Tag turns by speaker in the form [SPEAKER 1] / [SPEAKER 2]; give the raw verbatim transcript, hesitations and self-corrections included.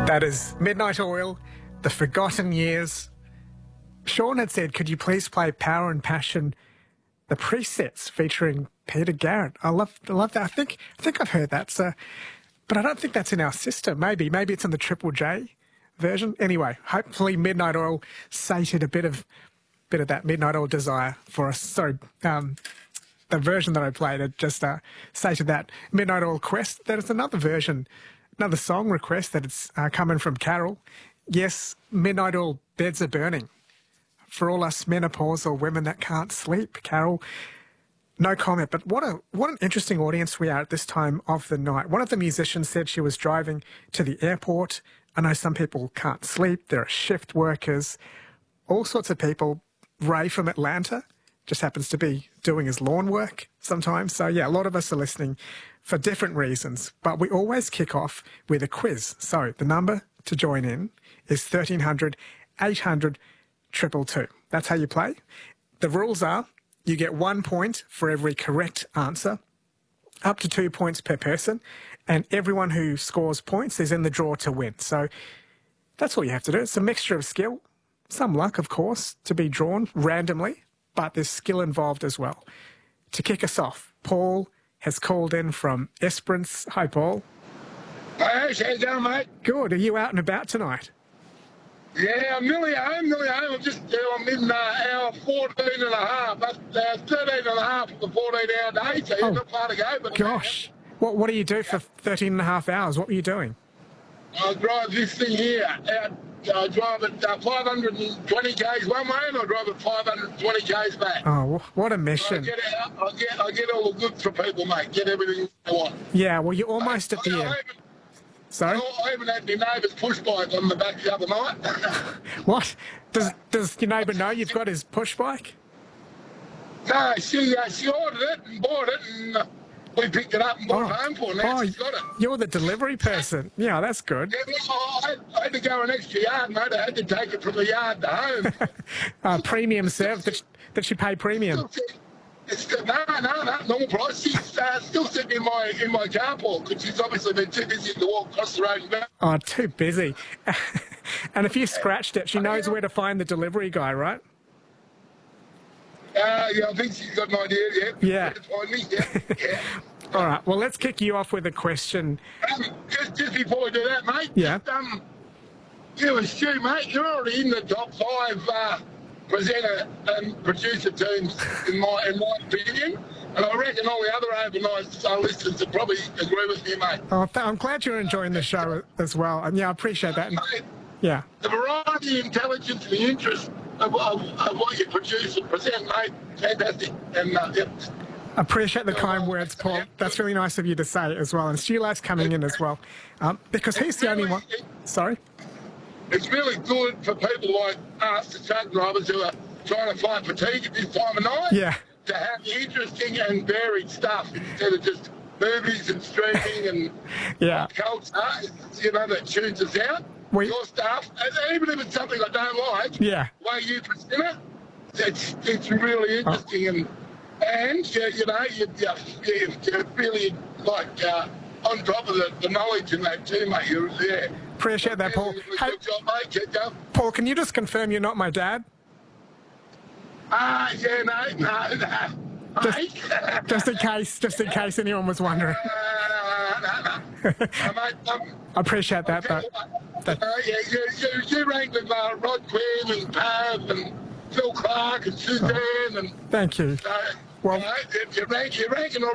[SPEAKER 1] That is Midnight Oil, The Forgotten Years. Sean had said, could you please play Power and Passion, the presets featuring Peter Garrett? I love, I love that. I think, I think I've heard that, so, but I don't think that's in our system. Maybe, maybe it's in the Triple J version. Anyway, hopefully Midnight Oil sated a bit of, bit of that Midnight Oil desire for us. Sorry, um, the version that I played, it just uh, sated that Midnight Oil quest. There is another version, another song request that it's uh, coming from Carol. Yes, Midnight Oil, Beds Are Burning. For all us menopausal women that can't sleep, Carol, no comment. But what a what an interesting audience we are at this time of the night. One of the musicians said she was driving to the airport. I know some people can't sleep. There are shift workers, all sorts of people. Ray from Atlanta just happens to be doing his lawn work sometimes. So, yeah, a lot of us are listening for different reasons. But we always kick off with a quiz. So the number to join in is thirteen hundred, eight hundred, triple two. That's how you play. The rules are you get one point for every correct answer, up to two points per person, and everyone who scores points is in the draw to win. So that's all you have to do. It's a mixture of skill, some luck, of course, to be drawn randomly, but there's skill involved as well. To kick us off, Paul has called in from Esperance. Hi, Paul.
[SPEAKER 2] Hey, how you going, mate?
[SPEAKER 1] Good. Are you out and about tonight?
[SPEAKER 2] Yeah, I'm nearly home, nearly home. I'm just, uh, I'm in uh, hour fourteen and a half. That's uh, thirteen and a half of the fourteen hour day, so
[SPEAKER 1] Oh,
[SPEAKER 2] you've got far to go. But
[SPEAKER 1] Gosh. What, what do you do for thirteen and a half hours? What were you doing?
[SPEAKER 2] I drive this thing here out. I drive at uh, five hundred twenty k's one way, and I drive at five hundred twenty k's back.
[SPEAKER 1] Oh, wh- what a
[SPEAKER 2] I
[SPEAKER 1] mission.
[SPEAKER 2] get, out, I get, I get all the goods for people, mate. Get everything I want.
[SPEAKER 1] Yeah, well, you're almost at the
[SPEAKER 2] I, I,
[SPEAKER 1] end.
[SPEAKER 2] even,
[SPEAKER 1] Sorry?
[SPEAKER 2] I even had my neighbour's push bike on the back the other night.
[SPEAKER 1] What? Does does your neighbour know you've got his push bike?
[SPEAKER 2] No, she uh, she ordered it and bought it, and uh, we picked it up and brought it home for her. Now
[SPEAKER 1] oh,
[SPEAKER 2] she's got it.
[SPEAKER 1] You're the delivery person. Yeah, that's good.
[SPEAKER 2] Yeah, well, I, I had to go an extra yard, mate. I had to take it from the yard to home.
[SPEAKER 1] uh, premium serve. Did she, did she pay premium?
[SPEAKER 2] It's, no, no, no, normal price. She's uh, still sitting in my in my carport because she's obviously been too busy to walk across the road and back.
[SPEAKER 1] Oh, too busy. And if you scratched it, she knows where to find the delivery guy, right?
[SPEAKER 2] Uh, yeah, I think she's got an idea, yeah.
[SPEAKER 1] Yeah.
[SPEAKER 2] Find me, yeah. yeah.
[SPEAKER 1] All right, well, let's kick you off with a question.
[SPEAKER 2] Um, just, just before we do that, mate,
[SPEAKER 1] Yeah.
[SPEAKER 2] just, um, you and Stu, mate, you're already in the top five uh, presenter and producer teams, in my in my opinion. And I reckon all the other overnight uh, listeners would probably agree with me, mate.
[SPEAKER 1] Oh, th- I'm glad you're enjoying the show as well. And yeah, I appreciate that. And,
[SPEAKER 2] Mate,
[SPEAKER 1] yeah.
[SPEAKER 2] the variety, intelligence, and the interest of, of, of what you produce and present, mate, fantastic. And uh, yeah.
[SPEAKER 1] Appreciate the kind words, Paul. That's really nice of you to say as well. And Stu's coming in as well, um, because he's the only one. Sorry?
[SPEAKER 2] It's really good for people like us, the truck drivers who are trying to fight fatigue at this time of night,
[SPEAKER 1] Yeah.
[SPEAKER 2] to have interesting and varied stuff instead of just movies and streaming and
[SPEAKER 1] Yeah.
[SPEAKER 2] culture, you know, that tunes us out.
[SPEAKER 1] We-
[SPEAKER 2] Your stuff, and even if it's something I don't like,
[SPEAKER 1] Yeah.
[SPEAKER 2] the way you present it, it's, it's really interesting. And, and you, you know, you, you, you're really, like, uh, on top of the, the knowledge in that too, mate. You're there.
[SPEAKER 1] Appreciate that, Paul.
[SPEAKER 2] Good
[SPEAKER 1] Hey,
[SPEAKER 2] job, mate. Keep going.
[SPEAKER 1] Paul, can you just confirm you're not my dad?
[SPEAKER 2] Ah, yeah, no, no, no.
[SPEAKER 1] Just-
[SPEAKER 2] Mate.
[SPEAKER 1] Just in case, just in case anyone was wondering.
[SPEAKER 2] Uh, no, no, no. Uh, mate, um,
[SPEAKER 1] I appreciate that, though. That-
[SPEAKER 2] uh, yeah, you, you, you rang with uh, Rod Quinn and Pav and Phil Clark and Suzanne and
[SPEAKER 1] Thank you.
[SPEAKER 2] uh,
[SPEAKER 1] Well-
[SPEAKER 2] you know, you, you rang, you're ranking all